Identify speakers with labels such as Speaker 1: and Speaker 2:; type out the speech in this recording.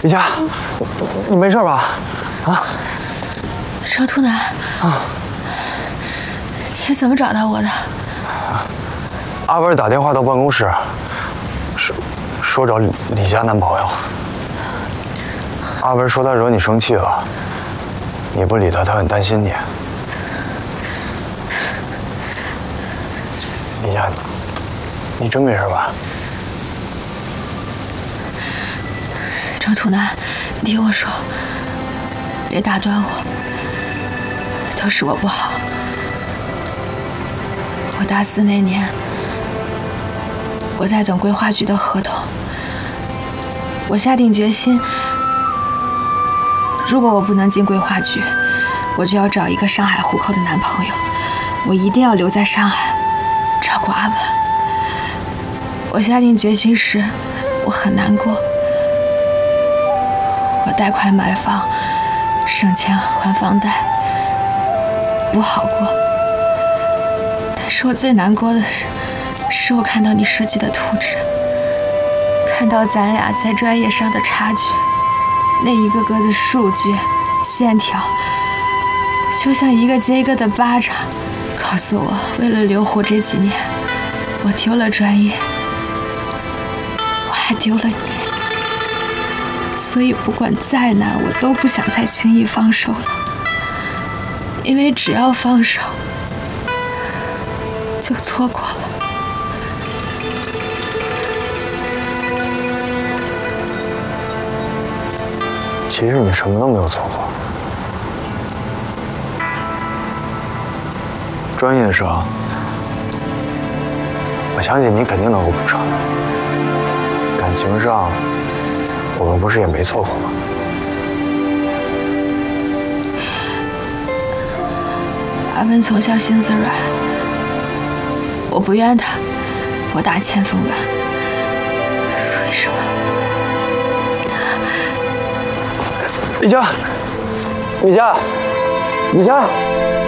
Speaker 1: 李佳，你没事吧？啊？
Speaker 2: 张图南啊，你怎么找到我的？
Speaker 1: 阿文打电话到办公室，说找李佳男朋友。阿文说他惹你生气了，你不理他，他很担心你。李佳，你真没事吧？
Speaker 2: 张图南，你听我说，别打断我，都是我不好。我大4那年，我在等规划局的合同，我下定决心，如果我不能进规划局，我就要找一个上海户口的男朋友，我一定要留在上海照顾阿文。我下定决心时，我很难过。我贷款买房，省钱还房贷，不好过。但是我最难过的是我看到你设计的图纸，看到咱俩在专业上的差距，那一个个的数据、线条，就像一个接一个的巴掌，告诉我，为了留湖这几年，我丢了专业，我还丢了你。所以不管再难，我都不想再轻易放手了，因为只要放手，就错过了。
Speaker 1: 其实你什么都没有错过。专业上，我相信你肯定能够补上的。感情上，我们不是也没错过吗？
Speaker 2: 阿文从小心思软，我不怨他，我打千锋软。为什么？
Speaker 1: 李佳，李佳，李佳。